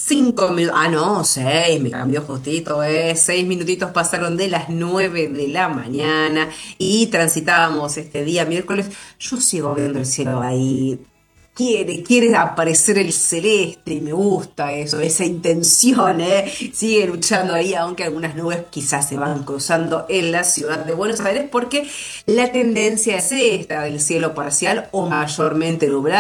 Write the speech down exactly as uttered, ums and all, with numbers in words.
Cinco minutos, ah no, seis, me cambió justito, eh. Seis minutitos pasaron de las nueve de la mañana y transitábamos este día miércoles. Yo sigo viendo el cielo ahí. Quiere, quiere aparecer el celeste y me gusta eso, esa intención, ¿eh? Sigue luchando ahí, aunque algunas nubes quizás se van cruzando en la ciudad de Buenos Aires, porque la tendencia es esta, del cielo parcial o mayormente nublado.